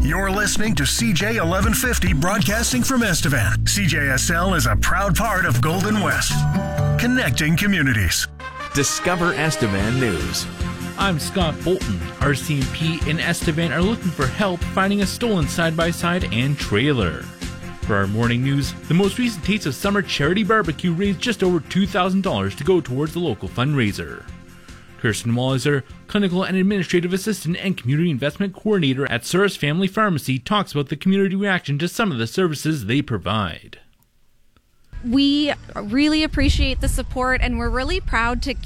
You're listening to CJ 1150 broadcasting from Estevan. CJSL is a proud part of Golden West, connecting communities. Discover Estevan News. I'm Scott Bolton. RCMP and Estevan are looking for help finding a stolen side-by-side and trailer. For our morning news, the most recent Taste of Summer charity barbecue raised just over $2,000 to go towards the local fundraiser. Kirsten Walliser, Clinical and Administrative Assistant and Community Investment Coordinator at Souris Family Pharmacy, talks about the community reaction to some of the services they provide. We really appreciate the support, and we're really proud to